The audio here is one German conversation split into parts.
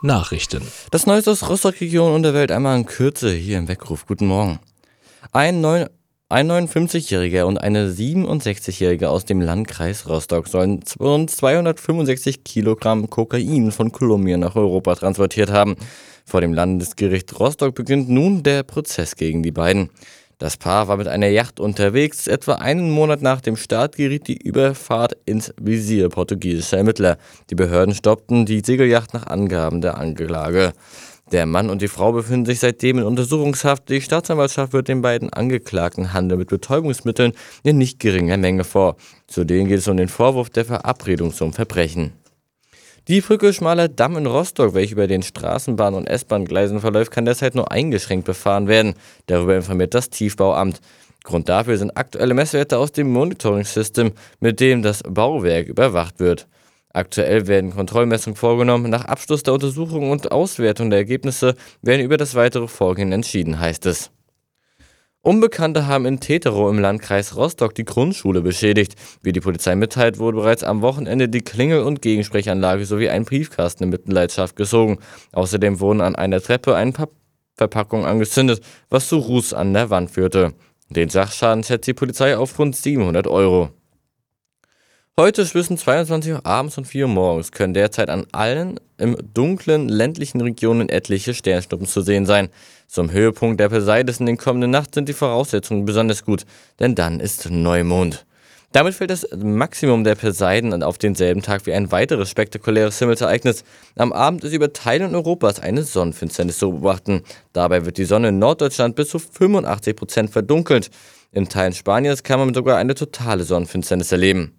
Nachrichten. Das Neueste aus Rostock-Region und der Welt einmal in Kürze hier im Weckruf. Guten Morgen. Ein 59-Jähriger und eine 67-Jährige aus dem Landkreis Rostock sollen rund 265 Kilogramm Kokain von Kolumbien nach Europa transportiert haben. Vor dem Landesgericht Rostock beginnt nun der Prozess gegen die beiden. Das Paar war mit einer Yacht unterwegs. Etwa einen Monat nach dem Start geriet die Überfahrt ins Visier portugiesischer Ermittler. Die Behörden stoppten die Segelyacht nach Angaben der Anklage. Der Mann und die Frau befinden sich seitdem in Untersuchungshaft. Die Staatsanwaltschaft wird den beiden Angeklagten Handel mit Betäubungsmitteln in nicht geringer Menge vor. Zudem geht es um den Vorwurf der Verabredung zum Verbrechen. Die Brücke Schmaler Damm in Rostock, welche über den Straßenbahn- und S-Bahn-Gleisen verläuft, kann derzeit nur eingeschränkt befahren werden. Darüber informiert das Tiefbauamt. Grund dafür sind aktuelle Messwerte aus dem Monitoring-System, mit dem das Bauwerk überwacht wird. Aktuell werden Kontrollmessungen vorgenommen. Nach Abschluss der Untersuchung und Auswertung der Ergebnisse werden über das weitere Vorgehen entschieden, heißt es. Unbekannte haben in Teterow im Landkreis Rostock die Grundschule beschädigt. Wie die Polizei mitteilt, wurde bereits am Wochenende die Klingel- und Gegensprechanlage sowie ein Briefkasten in Mitleidenschaft gezogen. Außerdem wurden an einer Treppe ein paar Verpackungen angezündet, was zu Ruß an der Wand führte. Den Sachschaden schätzt die Polizei auf rund 700 Euro. Heute zwischen 22 Uhr abends und 4 Uhr morgens können derzeit an allen im dunklen ländlichen Regionen etliche Sternschnuppen zu sehen sein. Zum Höhepunkt der Perseides in den kommenden Nacht sind die Voraussetzungen besonders gut, denn dann ist Neumond. Damit fällt das Maximum der Perseiden auf denselben Tag wie ein weiteres spektakuläres Himmelsereignis. Am Abend ist über Teilen Europas eine Sonnenfinsternis zu beobachten. Dabei wird die Sonne in Norddeutschland bis zu 85% verdunkelt. In Teilen Spaniens kann man sogar eine totale Sonnenfinsternis erleben.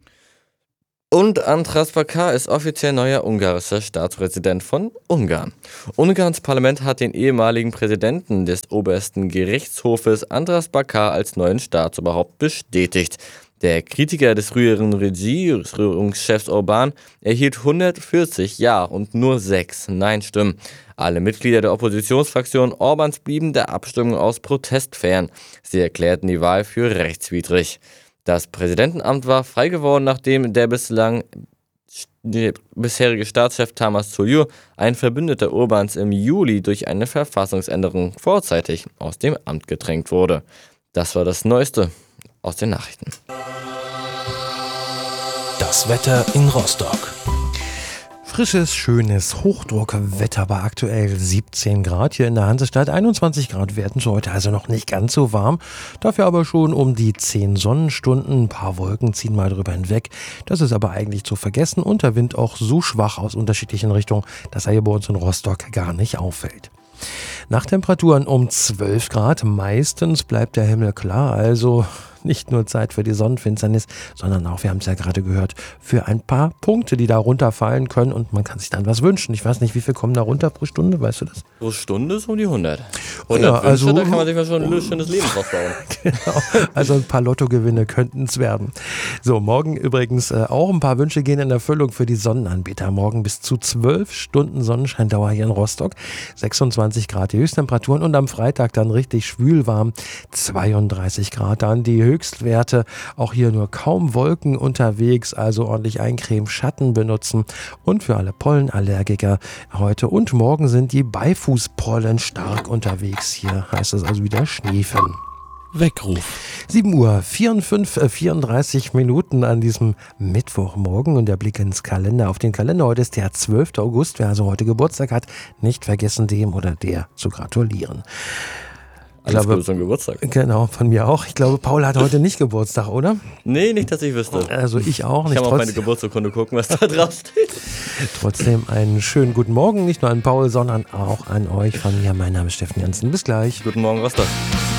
Und András Bakar ist offiziell neuer ungarischer Staatspräsident von Ungarn. Ungarns Parlament hat den ehemaligen Präsidenten des obersten Gerichtshofes András Bakar als neuen Staatsoberhaupt bestätigt. Der Kritiker des früheren Regierungschefs Orbán erhielt 140 Ja- und nur 6 Nein-Stimmen. Alle Mitglieder der Oppositionsfraktion Orbáns blieben der Abstimmung aus Protest fern. Sie erklärten die Wahl für rechtswidrig. Das Präsidentenamt war frei geworden, nachdem der bisherige Staatschef Tamás Tzuriu, ein Verbündeter Orbáns, im Juli durch eine Verfassungsänderung vorzeitig aus dem Amt gedrängt wurde. Das war das Neueste aus den Nachrichten. Das Wetter in Rostock. Frisches, schönes Hochdruckwetter bei aktuell 17 Grad hier in der Hansestadt. 21 Grad werden es heute, also noch nicht ganz so warm. Dafür aber schon um die 10 Sonnenstunden. Ein paar Wolken ziehen mal drüber hinweg. Das ist aber eigentlich zu vergessen und der Wind auch so schwach aus unterschiedlichen Richtungen, dass er hier bei uns in Rostock gar nicht auffällt. Nachttemperaturen um 12 Grad. Meistens bleibt der Himmel klar, also nicht nur Zeit für die Sonnenfinsternis, sondern auch, wir haben es ja gerade gehört, für ein paar Punkte, die da runterfallen können und man kann sich dann was wünschen. Ich weiß nicht, wie viel kommen da runter pro Stunde, weißt du das? Pro Stunde ist um die 100. 100 ja, also, Wünsche, da kann man sich mal schon ein schönes Leben draus bauen. Genau, also ein paar Lottogewinne könnten es werden. So, morgen übrigens auch ein paar Wünsche gehen in Erfüllung für die Sonnenanbeter. Morgen bis zu 12 Stunden Sonnenscheindauer hier in Rostock, 26 Grad die Höchsttemperaturen und am Freitag dann richtig schwülwarm, 32 Grad dann die Höchstwerte. Auch hier nur kaum Wolken unterwegs, also ordentlich eincremen, Schatten benutzen. Und für alle Pollenallergiker heute und morgen sind die Beifußpollen stark unterwegs. Hier heißt es also wieder Schneefen. Weckruf. 7 Uhr 34 Minuten an diesem Mittwochmorgen und der Blick ins Kalender. Auf den Kalender, heute ist der 12. August. Wer also heute Geburtstag hat, nicht vergessen, dem oder der zu gratulieren. Alles Gute zum Geburtstag. Genau, von mir auch. Ich glaube, Paul hat heute nicht Geburtstag, oder? Nee, nicht, dass ich wüsste. Also ich auch nicht. Ich kann auf meine Geburtsurkunde gucken, was da drauf steht. Trotzdem einen schönen guten Morgen, nicht nur an Paul, sondern auch an euch. Von mir, mein Name ist Steffen Jansen. Bis gleich. Guten Morgen, Rostock.